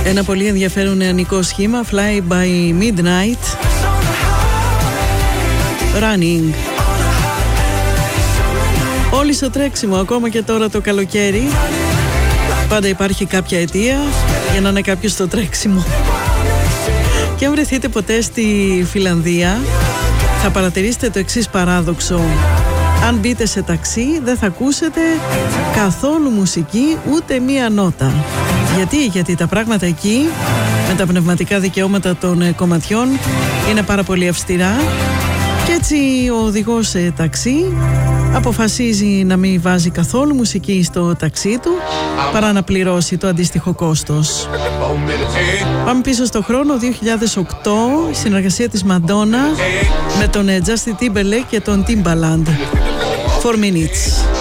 Ένα πολύ ενδιαφέρον νεανικό σχήμα, Fly by Midnight, Running. Όλοι στο τρέξιμο, ακόμα και τώρα το καλοκαίρι. Πάντα υπάρχει κάποια αιτία για να είναι κάποιος στο τρέξιμο. Και αν βρεθείτε ποτέ στη Φιλανδία, θα παρατηρήσετε το εξής παράδοξο. Αν μπείτε σε ταξί, δεν θα ακούσετε καθόλου μουσική, ούτε μία νότα. Γιατί τα πράγματα εκεί, με τα πνευματικά δικαιώματα των κομματιών, είναι πάρα πολύ αυστηρά. Και έτσι ο οδηγός σε ταξί αποφασίζει να μην βάζει καθόλου μουσική στο ταξί του, παρά να πληρώσει το αντίστοιχο κόστος. Πάμε πίσω στο χρόνο, 2008, η συνεργασία της Madonna με τον Justin Timberlake και τον Timbaland. 4 Minutes.